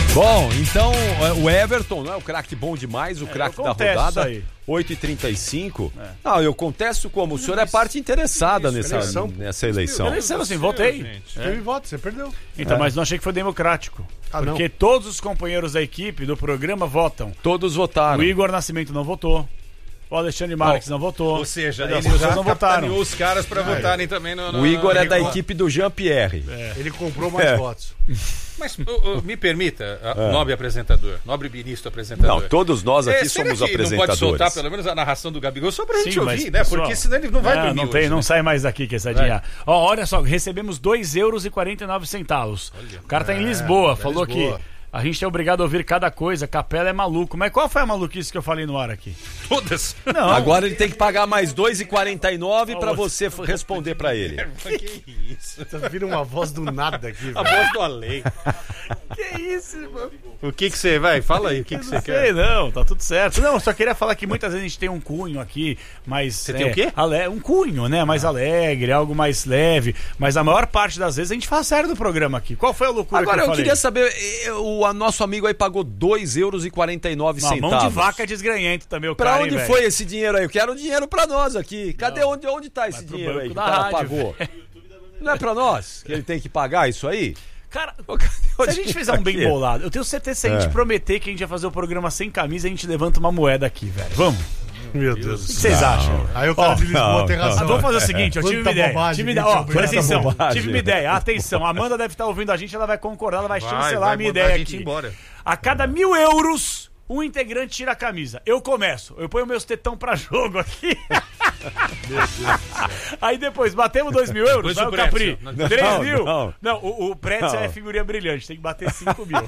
Bom, então o Everton, não é o craque bom demais, o craque da rodada, 8h35. Não, eu contesto como? O senhor é parte interessada nessa eleição. Eleição, assim, votei. Teve voto, você perdeu. Então, mas não achei que foi democrático. Porque todos os companheiros da equipe do programa votam. Todos votaram. O Igor Nascimento não votou. O Alexandre Marques não votou. Ou seja, eles já não votaram. os caras para votarem também no... O Igor é da equipe do Jean-Pierre. Ele comprou mais votos. Mas me permita, nobre apresentador, nobre ministro apresentador. Não, todos nós aqui somos apresentadores. Não pode soltar pelo menos a narração do Gabigol só pra gente ouvir, né? Pessoal, porque senão ele não vai dormir hoje, não sai mais daqui que essa dinheiro. Olha só, recebemos 2,49 €. O cara tá em Lisboa, falou que a gente é obrigado a ouvir cada coisa, Capela é maluco. Mas qual foi a maluquice que eu falei no ar aqui? Todas. Não. Agora ele tem que pagar mais 2,49 pra você responder pra ele. Que isso? Você vira uma voz do nada aqui. A voz do além. Que isso, mano? O que você vai? Fala aí, o que você quer? Não, tá tudo certo. Não, só queria falar que muitas vezes a gente tem um cunho aqui, mas... Você tem o quê? Um cunho, né? Mais alegre, algo mais leve. Mas a maior parte das vezes a gente fala sério do programa aqui. Qual foi a loucura Agora, que eu falei? queria saber, o nosso amigo aí pagou 2,49 €. Mão de vaca desgranhento também, o pra cara, onde hein, foi esse dinheiro aí? Eu quero dinheiro pra nós aqui. Cadê? Onde tá esse dinheiro aí que o cara pagou? Não é pra nós que ele tem que pagar isso aí? Cara, se a gente fizer um bem bolado, eu tenho certeza que se a gente prometer que a gente vai fazer o programa sem camisa, a gente levanta uma moeda aqui, velho. Vamos? Meu Deus do céu. O que vocês acham? Aí o cara de Lisboa tem razão. Vamos fazer o seguinte, eu tive uma ideia. Presta atenção, bobagem. tive uma ideia. Atenção, a Amanda deve estar ouvindo a gente, ela vai concordar, ela vai chancelar a minha ideia aqui. Embora. A cada 1.000 euros, um integrante tira a camisa. Eu começo, eu ponho meus tetão pra jogo aqui. Meu Deus do céu. Aí depois, batemos 2.000 euros, vai o Capri. 3.000. Não, o Pretzel é figurinha brilhante, tem que bater 5.000.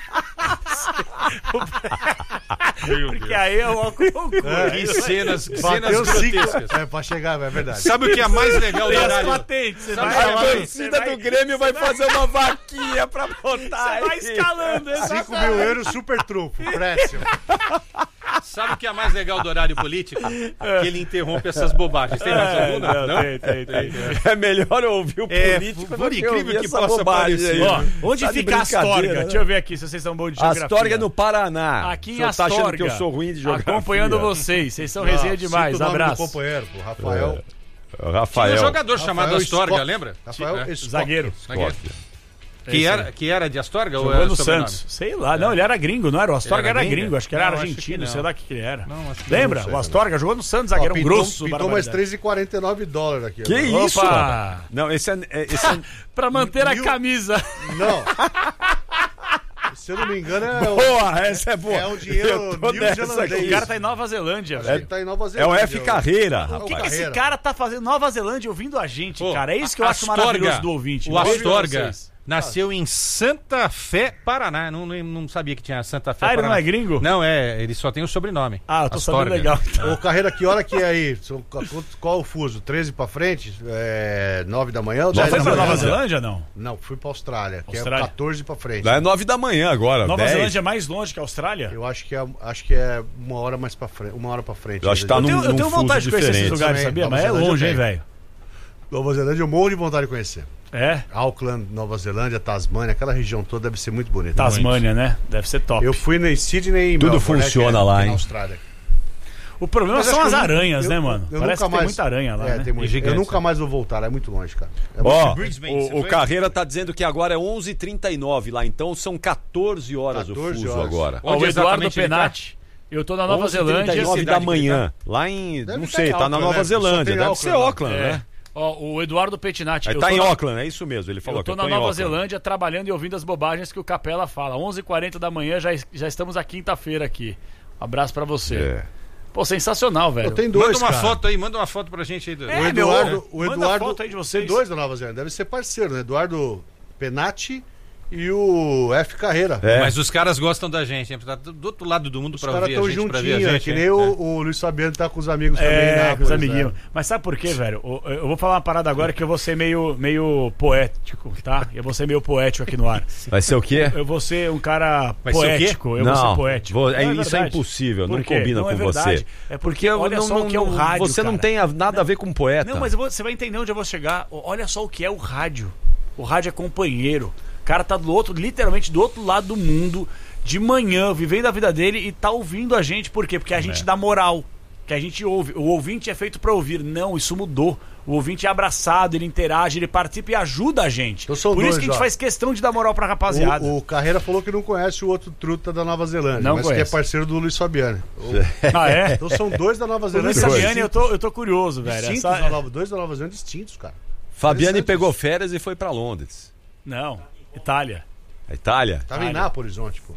Porque aí é uma Que cenas grotescas. Pra chegar, é verdade. Sabe o que é mais legal do horário? A torcida do Grêmio vai fazer uma vaquinha pra botar. Você vai escalando. 5.000 euros, super trunfo, Pretzel. Sabe o que é mais legal do horário político? Que ele interrompe essas bobagens. Tem mais alguma? Não? Tem. É melhor eu ouvir o político por do que incrível ouvir que essa possa bobagem parecer. aí. Ó, onde Tá de fica Astorga? brincadeira, né? Deixa eu ver aqui se vocês são bons de geografia. Astorga é no Paraná. Aqui em O senhor tá achando Astorga, que eu sou ruim de geografia? acompanhando vocês são resenha demais. Cita o nome do Abraço. companheiro, pô, Rafael. Tinha Rafael. um jogador chamado Rafael Astorga, Scott. lembra? Rafael Tinha, Scott. Zagueiro. Que era de Astorga? ou Jogou era no sobrenome? Santos. Sei lá. Não, ele era gringo, não era? O Astorga Ele era era gringo. gringo? Acho que era Não, acho argentino, que sei lá o que ele era. Não, acho que Lembra? não sei, O Astorga jogou no Santos, zagueiro grosso. Pintou mais $3,49 aqui. Que agora. isso? Opa! Não, esse é Pra manter a camisa. Não. Se eu não me engano, boa, essa é boa. é um dinheiro Eu tô nessa neozelandês. aqui. O cara tá em Nova Zelândia, Acho que ele velho. tá em Nova É o Zelândia. F Carreira, O rapaz. que esse Carreira. cara tá fazendo em Nova Zelândia ouvindo a gente, Pô, cara? É isso que eu acho Astorga, maravilhoso do ouvinte. O Beijo pra Astorga vocês. nasceu em Santa Fé, Paraná. Não sabia que tinha Santa Fé, Ah, ele Paraná. não é gringo? Não, ele só tem o sobrenome. Ah, eu tô sabendo Astorga. legal. Ô, Carreira, que hora que é aí? Qual o fuso? 13 pra frente? 9 da manhã ou 10 Foi da pra manhã? Nova Zelândia, não? Não, fui pra Austrália, que Austrália. é 14 pra frente. Lá é 9 da manhã agora. Nova 10. Zelândia é mais longe que a Austrália? Eu acho que é uma hora mais pra frente. Uma hora pra frente. Eu acho que tá Eu tenho num vontade de fuso conhecer esses diferente. lugares, Também, sabia? Nova Mas é Zelândia longe, hein, tem. velho? Nova Zelândia eu morro de vontade de conhecer. É? Auckland, Nova Zelândia, Tasmânia, aquela região toda deve ser muito bonita. Tasmânia, né? Deve ser top. Eu fui em Sydney e Tudo Melbourne, funciona que é lá, na hein? Austrália. O problema Mas são acho as que eu aranhas, nunca- né, mano? eu Parece nunca que tem mais- muita aranha lá, né? Tem muito. Gigante, Eu nunca né? mais vou voltar lá, é muito longe, cara. Ó, Brisbane, você o foi? Carreira tá dizendo que agora é 11h39 lá, então são 14 horas o 14 fuso horas. agora. Ó, o Onde Eduardo exatamente ele tá? Penati. Eu tô na Nova Zelândia. 11h39 da cidade que ele manhã. Lá em, Deve não estar sei, em tá na Auckland, Nova né? Só Zelândia. tem Deve Auckland, ser né? Auckland, né? Ó, o Eduardo Petinati. Aí eu tá tô em na- Auckland, é isso mesmo. Ele falou Eu tô que na em Nova Auckland. Zelândia trabalhando e ouvindo as bobagens que o Capela fala. 11h40 da manhã, já estamos à quinta-feira aqui. Um abraço pra você. É. Pô, sensacional, velho. Eu tenho dois, Manda uma cara. foto aí, manda uma foto pra gente aí. É, O Eduardo, manda foto aí de vocês. Tem dois da Nova Zelândia, deve ser parceiro, né? Eduardo Penati e o F Carreira. É. Mas os caras gostam da gente, hein? Tá do outro lado do mundo Os pra caras ouvir a estão gente, pra ver a juntinhos, gente. que hein? nem o Luiz Fabiano tá com os amigos também. É, com os né? amiguinhos. Mas sabe por quê, velho? Eu vou falar uma parada agora que eu vou ser meio poético, tá? Eu vou ser meio poético aqui no ar. Vai ser o quê? Eu vou ser um cara Vai ser o quê? poético. Eu vou ser poético. Não, isso é verdade. impossível, Por não quê? combina Não é com verdade. você. É porque olha só o que é o rádio, Você não cara. tem nada a ver com poeta. Não, mas você vai entender onde eu vou chegar. Olha só o que é o rádio. O rádio é companheiro. O cara tá literalmente do outro lado do mundo, de manhã, vivendo a vida dele e tá ouvindo a gente. Por quê? Porque a gente dá moral, que a gente ouve. O ouvinte é feito pra ouvir. Não, isso mudou. O ouvinte é abraçado, ele interage, ele participa e ajuda a gente. Então Por isso que a gente faz questão de dar moral pra rapaziada. O Carreira falou que não conhece o outro truta da Nova Zelândia, mas conhece. que é parceiro do Luiz Fabiani. Ah, é? Então são dois da Nova O Zelândia. Luiz Fabiani, eu tô curioso, velho. Dois da Nova Zelândia distintos, cara. Fabiani pegou férias e foi pra Londres. Não, Itália. A Itália? Tava em Nápoles ontem, pô.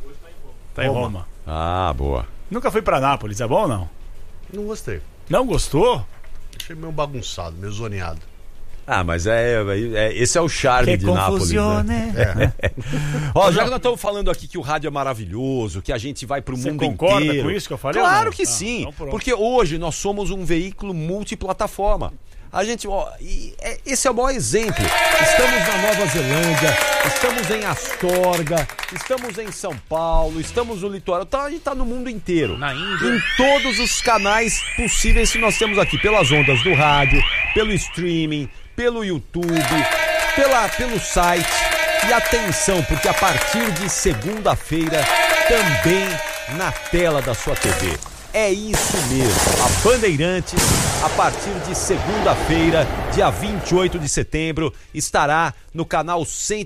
Tá em Roma. Ah, boa. Nunca fui pra Nápoles, é bom ou não? Não gostei. Não gostou? Achei meio bagunçado, meio zoneado. Ah, mas esse é o charme de Nápoles, né? Ó, já que nós estamos falando aqui que o rádio é maravilhoso, que a gente vai pro mundo inteiro. Você concorda com isso que eu falei? Claro que sim, porque hoje nós somos um veículo multiplataforma. A gente, esse é o maior exemplo. Estamos na Nova Zelândia, estamos em Astorga, estamos em São Paulo, estamos no litoral, a gente tá no mundo inteiro. Na Índia. Em todos os canais possíveis que nós temos aqui, pelas ondas do rádio, pelo streaming, pelo YouTube, pelo site. E atenção, porque a partir de segunda-feira, também na tela da sua TV. É isso mesmo, a Bandeirantes, a partir de segunda-feira, dia 28 de setembro, estará no canal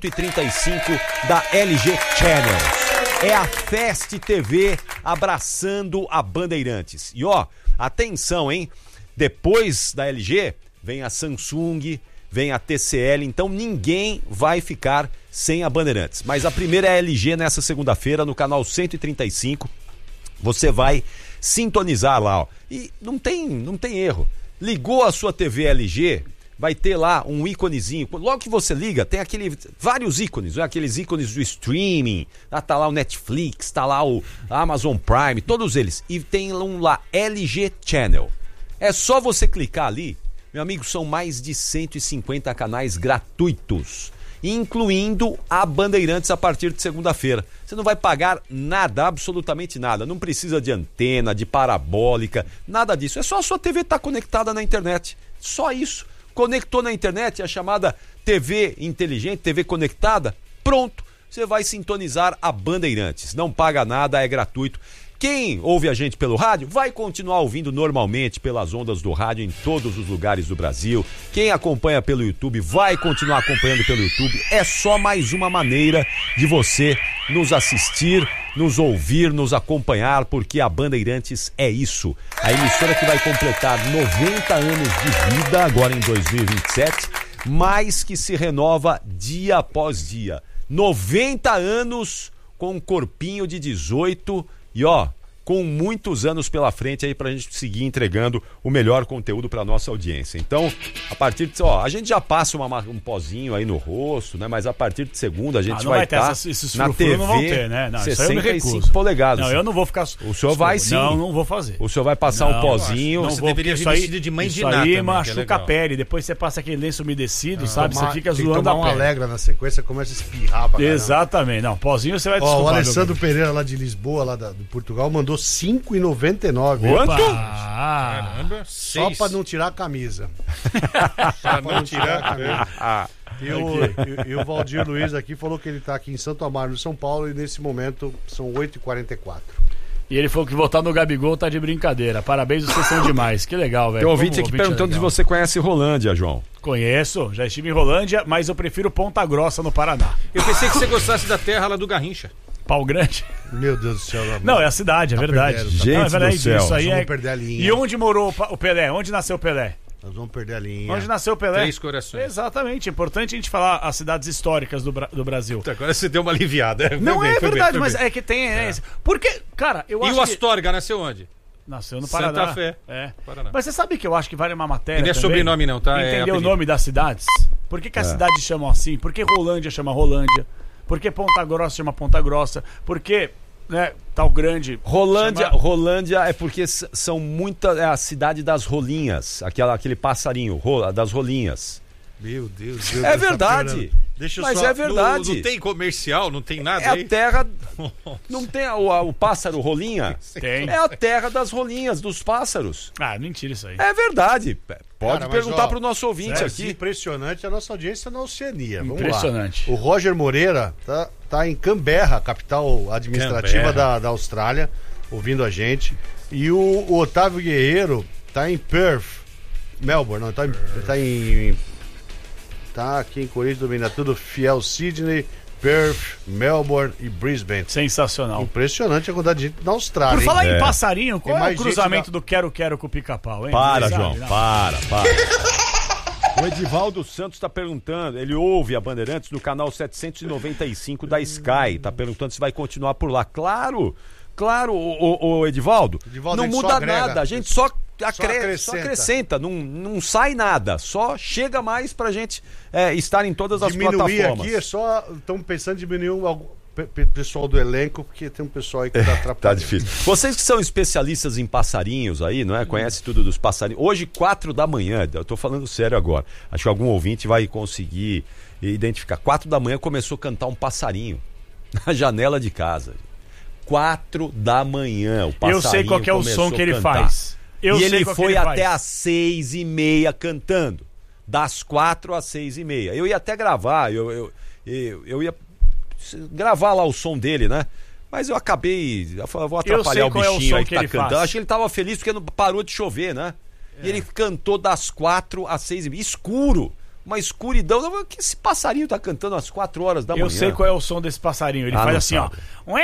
135 da LG Channels. É a Fest TV abraçando a Bandeirantes. E ó, atenção, hein? Depois da LG, vem a Samsung, vem a TCL, então ninguém vai ficar sem a Bandeirantes. Mas a primeira é a LG nessa segunda-feira, no canal 135. Você vai sintonizar lá, ó. E não tem erro. Ligou a sua TV LG, vai ter lá um íconezinho. Logo que você liga, tem vários ícones, né? Aqueles ícones do streaming. Tá lá o Netflix, tá lá o Amazon Prime, todos eles. E tem um lá, LG Channel. É só você clicar ali, meu amigo, são mais de 150 canais gratuitos, incluindo a Bandeirantes a partir de segunda-feira. Você não vai pagar nada, absolutamente nada. Não precisa de antena, de parabólica, nada disso. É só a sua TV estar conectada na internet. Só isso. Conectou na internet, a chamada TV inteligente, TV conectada, pronto. Você vai sintonizar a Bandeirantes. Não paga nada, é gratuito. Quem ouve a gente pelo rádio vai continuar ouvindo normalmente pelas ondas do rádio em todos os lugares do Brasil. Quem acompanha pelo YouTube vai continuar acompanhando pelo YouTube. É só mais uma maneira de você nos assistir, nos ouvir, nos acompanhar, porque a Bandeirantes é isso. A emissora que vai completar 90 anos de vida agora em 2027, mas que se renova dia após dia. 90 anos com um corpinho de 18 e ó, com muitos anos pela frente aí pra gente seguir entregando o melhor conteúdo pra nossa audiência. Então, a partir de, a gente já passa um pozinho aí no rosto, né? Mas a partir de segunda a gente vai estar na TV, não vão ter, né? Não, 65 polegadas. Não, eu não vou ficar... O senhor vai sim. Não vou fazer. O senhor vai passar um pozinho. Você deveria vir vestido de mãe de nata. Isso aí machuca a pele, depois você passa aquele lenço umedecido, sabe? Você fica zoando a pele. Tomar uma Alegra na sequência, começa a espirrar pra caramba. Exatamente. Não, pozinho você vai desculpar. O Alessandro Pereira lá de Lisboa, lá do Portugal, mandou 5,99. Quanto? Caramba, só pra não tirar a camisa. Só pra não tirar a camisa. E o Valdir Luiz aqui falou que ele tá aqui em Santo Amaro, São Paulo, e nesse momento são 8h44. E ele falou que votar no Gabigol tá de brincadeira. Parabéns, vocês são demais. Que legal, velho. Tem um ouvinte aqui perguntando se você conhece Rolândia, João. Conheço, já estive em Rolândia, mas eu prefiro Ponta Grossa, no Paraná. Eu pensei que você gostasse da terra lá do Garrincha. Pau Grande. Meu Deus do céu. Não, é a cidade, é verdade. Perdendo, gente, não, é verdade, do céu. Isso aí vamos perder a linha. E onde morou o Pelé? Onde nasceu o Pelé? Nós vamos perder a linha. Onde nasceu o Pelé? 3 Corações. Exatamente, é importante a gente falar as cidades históricas do Brasil. Agora você deu uma aliviada. Não é verdade, mas é que tem... Porque, cara, eu acho que... E o Astorga nasceu onde? Nasceu no Paraná. Santa Fé. Paraná. Mas você sabe que eu acho que vale uma matéria e não é sobrenome não, tá? Entender o nome das cidades? Por que as cidades chamam assim? Por que Rolândia chama Rolândia? Por que Ponta Grossa chama Ponta Grossa? Por que... Tal Grande. Rolândia é porque são muitas. É a cidade das rolinhas. Aquele passarinho, das rolinhas. Meu Deus. É verdade. Mas é verdade. Não tem comercial, não tem nada É aí. a terra... Não tem o pássaro rolinha? Tem. É a terra das rolinhas, dos pássaros. Ah, mentira isso aí. É verdade. Pode Cara, perguntar mas, pro nosso ouvinte aqui. aqui. Impressionante a nossa audiência na Oceania. Vamos Impressionante. lá. O Roger Moreira tá em Canberra, capital administrativa da Austrália, ouvindo a gente. E o Otávio Guerreiro tá em Perth, Melbourne. Não, tá aqui em Corinthians, domina tudo. Fiel, Sydney, Perth, Melbourne e Brisbane. Sensacional. Impressionante a quantidade de gente na Austrália. Por falar hein? em passarinho, qual Tem é o mais cruzamento gente do quero-quero com o pica-pau, hein? Para, Você João, sabe, não? para. O Edivaldo Santos está perguntando, ele ouve a Bandeirantes no canal 795 da Sky, está perguntando se vai continuar por lá. Claro, o Edivaldo, não muda nada, a gente só acrescenta, não sai nada, só chega mais pra gente estar em todas as plataformas. Aqui é só, estamos pensando em diminuir o pessoal do elenco, porque tem um pessoal aí que tá atrapalhando. Tá difícil. Vocês que são especialistas em passarinhos aí, não é? Conhecem tudo dos passarinhos. Hoje, 4 da manhã, eu tô falando sério agora, acho que algum ouvinte vai conseguir identificar. 4 da manhã começou a cantar um passarinho na janela de casa. 4 da manhã, o passarinho. Eu sei qual que é o som que ele faz. E ele foi até às 6h30 cantando. Das 4 às 6h30. Eu ia até gravar, eu ia gravar lá o som dele, né? Mas eu acabei. Eu falei, vou atrapalhar o bichinho aí que tá cantando. Acho que ele tava feliz porque não parou de chover, né? E ele cantou das 4 às 6h30. Escuro. Uma escuridão. Que esse passarinho tá cantando às 4 horas da manhã? Eu sei qual é o som desse passarinho. Ele faz assim, sabe. ó.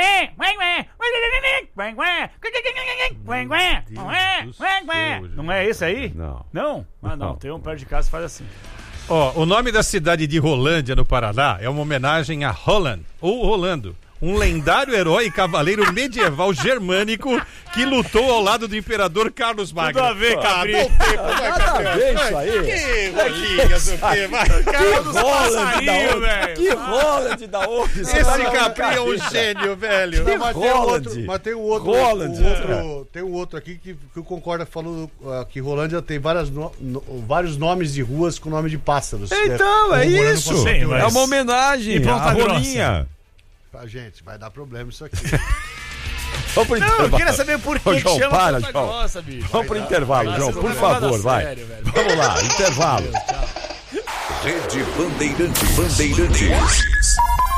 Não é esse aí? Não. Não? Ah, não. Tem um perto de casa que faz assim. O nome da cidade de Rolândia, no Paraná, é uma homenagem a Roland, ou Rolando, um lendário herói e cavaleiro medieval germânico que lutou ao lado do imperador Carlos Magno. Tudo a ver, Cabrinho. Nada a ver isso aí. Que rolinhas, o quê? Que Roland da onde? Esse Cabrinho é um gênio, velho. Que Mas tem um outro. Tem um outro aqui que o Concorda falou que Rolândia tem vários nomes de ruas com nome de pássaros. Então, é isso. Sim, mas- É uma homenagem à rolinha. Gente, vai dar problema isso aqui. Vamos pro Não, intervalo. eu queria saber por que João, chama para, Ponta João. Grossa, bicho. Vamos pro intervalo, João, por favor, vai. Vamos lá, intervalo. Rede Bandeirantes.